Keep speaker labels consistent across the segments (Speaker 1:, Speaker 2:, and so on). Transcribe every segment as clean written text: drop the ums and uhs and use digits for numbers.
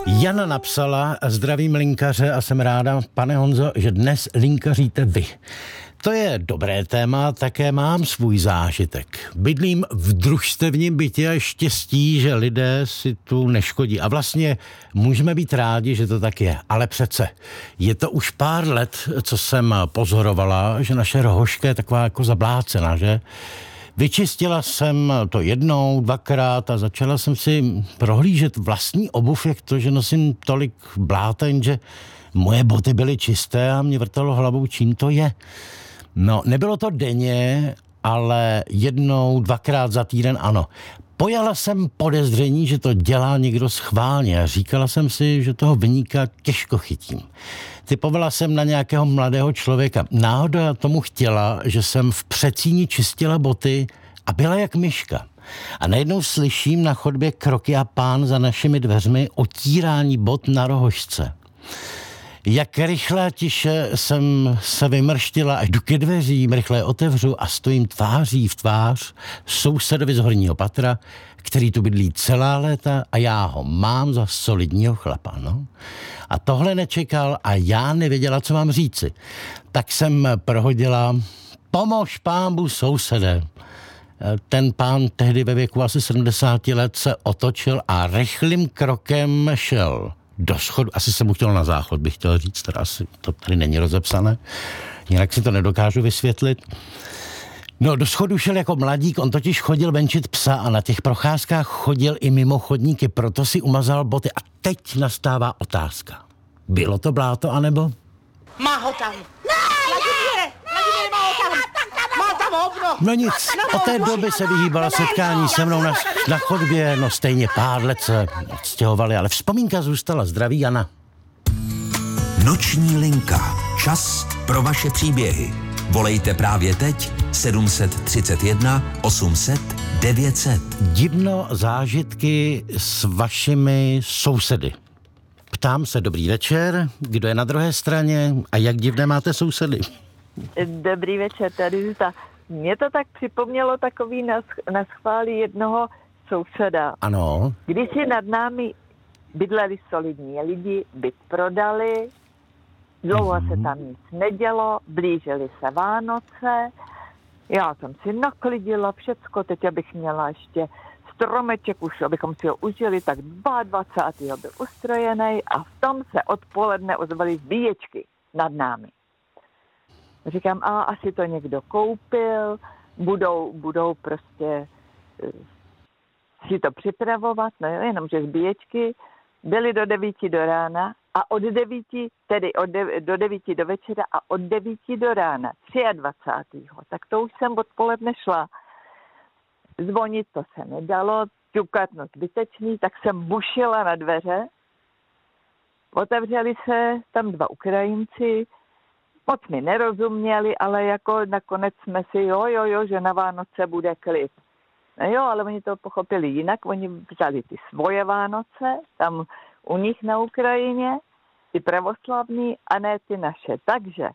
Speaker 1: Jana napsala: zdravím linkaře a jsem ráda, pane Honzo, že dnes linkaříte vy. To je dobré téma, také mám svůj zážitek. Bydlím v družstevním bytě a je štěstí, že lidé si tu neškodí. A vlastně můžeme být rádi, že to tak je. Ale přece, je to už pár let, co jsem pozorovala, že naše rohoška je taková jako zablácená, že? Vyčistila jsem to jednou, dvakrát a začala jsem si prohlížet vlastní obuv, jak to, že nosím tolik bláten, že moje boty byly čisté a mě vrtalo hlavou, čím to je. No, nebylo to denně, ale jednou, dvakrát za týden ano. Pojala jsem podezření, že to dělá někdo schválně a říkala jsem si, že toho viníka těžko chytím. Typovala jsem na nějakého mladého člověka. Náhoda tomu chtěla, že jsem v přecíni čistila boty a byla jak myška. A najednou slyším na chodbě kroky a pán za našimi dveřmi, otírání bot na rohožce. Jak rychle tiše jsem se vymrštila a jdu ke dveřím, rychle otevřu a stojím tváří v tvář sousedovi z horního patra, který tu bydlí celá léta a já ho mám za solidního chlapa, no. A tohle nečekal a já nevěděla, co mám říci. Tak jsem prohodila: pomož pánbu, sousede. Ten pán tehdy ve věku asi 70 let se otočil a rychlým krokem šel do schodu. Asi jsem mu chtěl na záchod, bych chtěl říct, teda asi to tady není rozepsané. Jinak si to nedokážu vysvětlit. No, do schodu šel jako mladík, on totiž chodil venčit psa a na těch procházkách chodil i mimo chodníky, proto si umazal boty. A teď nastává otázka. Bylo to bláto, anebo?
Speaker 2: Má ho tam. Vladimíre, má ho tam. Má tam hovno.
Speaker 1: No nic, od té doby se vyhýbala setkání se mnou na chodbě, no stejně pár let se odstěhovali, ale vzpomínka zůstala. Zdraví, Jana.
Speaker 3: Noční linka. Čas pro vaše příběhy. Volejte právě teď 731 800 900.
Speaker 1: Divno zážitky s vašimi sousedy. Ptám se, dobrý večer, kdo je na druhé straně a jak divné máte sousedy?
Speaker 4: Dobrý večer, tady Zita. Mně to tak připomnělo takový naschválí jednoho souseda.
Speaker 1: Ano.
Speaker 4: Když si nad námi bydleli solidní lidi, byt prodali, dlouho se tam nic nedělo, blížily se Vánoce, já jsem si naklidila všecko, teď abych měla ještě stromeček, už abychom si ho užili, tak 22. byl ustrojený a v tom se odpoledne ozvaly zbíječky nad námi. Říkám, asi to někdo koupil, budou prostě si to připravovat, no jo, jenomže zbíječky byly do 9 do rána a od 9, tedy do 9 do večera a od 9 do rána, 23. Tak to už jsem odpoledne šla. Zvonit to se nedalo, ťukat no zbytečný, tak jsem bušila na dveře. Otevřeli se tam 2 Ukrajinci, moc mi nerozuměli, ale jako nakonec jsme si jo, že na Vánoce bude klid. No jo, ale oni to pochopili jinak, oni vzali ty svoje Vánoce, tam u nich na Ukrajině, ty pravoslavní a ne ty naše. Takže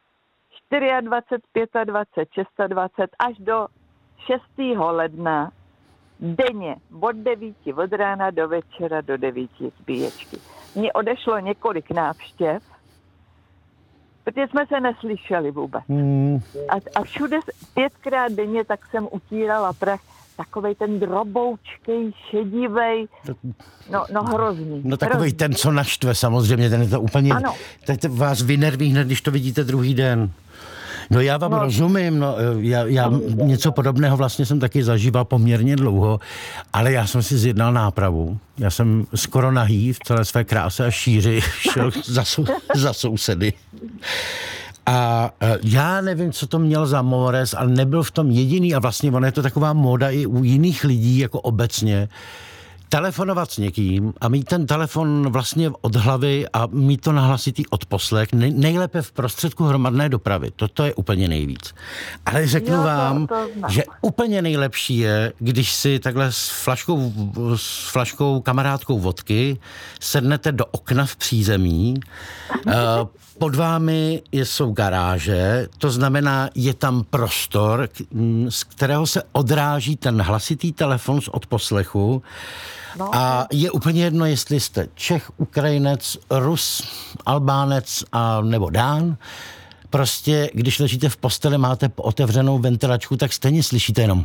Speaker 4: 24, 25, 26 až do 6. ledna denně od 9 od rána do večera do 9 zbíječky. Mně odešlo několik návštěv, protože jsme se neslyšeli vůbec. A všude 5krát denně tak jsem utírala prach, takovej ten droboučkej, šedivej, no hrozný.
Speaker 1: No takovej ten, co naštve samozřejmě, ten je to úplně, teď vás vynerví hned, když to vidíte druhý den. No já vám rozumím, já něco podobného vlastně jsem taky zažíval poměrně dlouho, ale já jsem si zjednal nápravu. Já jsem skoro nahý v celé své kráse a šíři šel za sousedy. A já nevím, co to měl za mores, ale nebyl v tom jediný a vlastně ono je to taková móda i u jiných lidí, jako obecně, telefonovat s někým a mít ten telefon vlastně od hlavy a mít to na hlasitý odposlech, nejlépe v prostředku hromadné dopravy. Toto je úplně nejvíc. Ale řeknu vám, že úplně nejlepší je, když si takhle s flaškou kamarádkou vodky sednete do okna v přízemí, pod vámi jsou garáže, to znamená, je tam prostor, z kterého se odráží ten hlasitý telefon z odposlechu
Speaker 4: No.
Speaker 1: A je úplně jedno, jestli jste Čech, Ukrajinec, Rus, Albánec a nebo Dán. Prostě, když ležíte v posteli, máte otevřenou ventilačku, tak stejně slyšíte jenom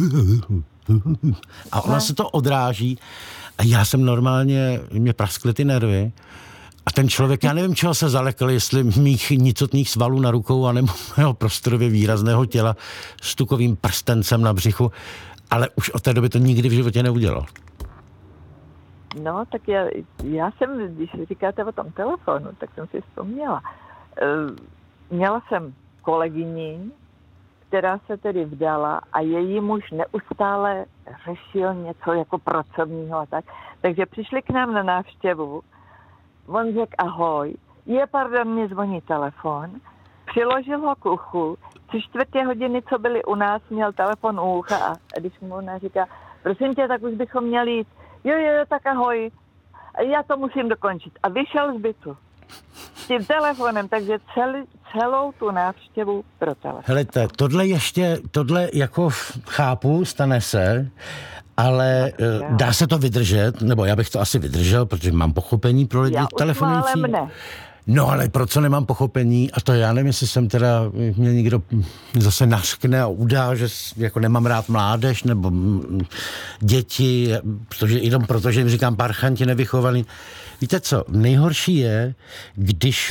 Speaker 1: a ona se to odráží. A já jsem normálně, mě praskly ty nervy. A ten člověk, já nevím, čeho se zalekl, jestli mých nicotných svalů na rukou, anebo mého prostorově výrazného těla s tukovým prstencem na břichu, ale už od té doby to nikdy v životě neudělal.
Speaker 4: No, tak já jsem, když říkáte o tom telefonu, tak jsem si vzpomněla. Měla jsem kolegyni, která se tedy vdala a její muž neustále řešil něco jako pracovního a tak. Takže přišli k nám na návštěvu, on řekl ahoj, pardon, mě zvoní telefon, přiložil ho k uchu, 3/4 hodiny, co byli u nás, měl telefon u ucha a když mu ona říká, prosím tě, tak už bychom měli jít. Jo, tak ahoj, já to musím dokončit. A vyšel z bytu s tím telefonem, takže celou tu návštěvu pro telefon.
Speaker 1: Helejte, tohle jako chápu, stane se, ale dá se to vydržet, nebo já bych to asi vydržel, protože mám pochopení pro lidi telefonující. No ale pro co nemám pochopení, a to já nevím, jestli jsem teda, mě někdo zase nařkne a udá, že jako nemám rád mládež nebo děti, protože jim říkám parchanti nevychovaný. Víte co, nejhorší je, když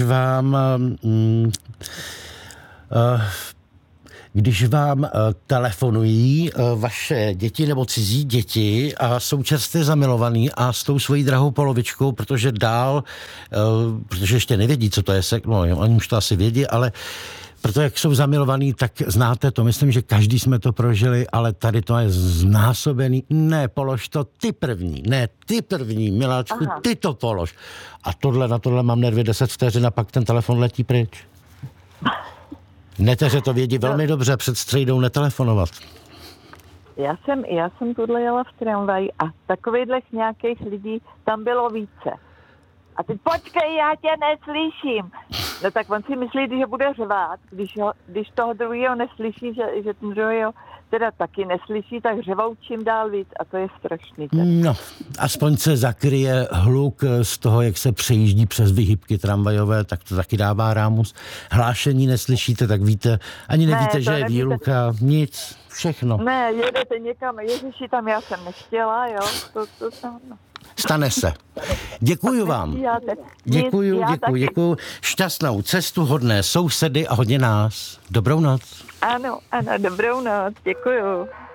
Speaker 1: vám telefonují vaše děti nebo cizí děti a jsou čerstvě zamilovaný a s tou svojí drahou polovičkou, protože ještě nevědí, co to je oni už to asi vědí, ale protože jak jsou zamilovaný, tak znáte to. Myslím, že každý jsme to prožili, ale tady to je znásobený. Ne, polož to ty první, miláčku, ty to polož. A na tohle mám nervy 10 vteřin a pak ten telefon letí pryč. Neteře to vědí velmi dobře, před střejdou netelefonovat.
Speaker 4: Já jsem tuhle jela v tramvaji a takovýchhlech nějakých lidí tam bylo více. A teď počkej, já tě neslyším. No tak on si myslí, že bude řvát, když toho druhého neslyší, že ten druhého teda taky neslyší, tak řvou čím dál víc a to je strašný.
Speaker 1: No, aspoň se zakryje hluk z toho, jak se přejíždí přes vyhybky tramvajové, tak to taky dává rámus. Hlášení neslyšíte, tak víte, ani nevíte, že je výluka, nic, všechno.
Speaker 4: Ne, jedete někam, ježiši, tam já jsem nechtěla, jo, to no.
Speaker 1: Stane se. Děkuju vám. Děkuju. Šťastnou cestu, hodné sousedy a hodně nás. Dobrou noc.
Speaker 4: Ano, dobrou noc, děkuju.